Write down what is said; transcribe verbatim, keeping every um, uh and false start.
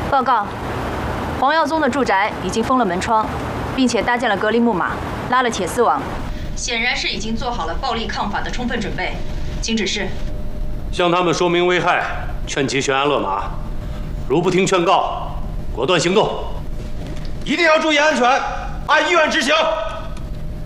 报告，黄耀宗的住宅已经封了门窗，并且搭建了隔离木马，拉了铁丝网，显然是已经做好了暴力抗法的充分准备。请指示。 向他们说明危害，劝其悬崖勒马。如不听劝告，果断行动。 一定要注意安全，按意愿执行。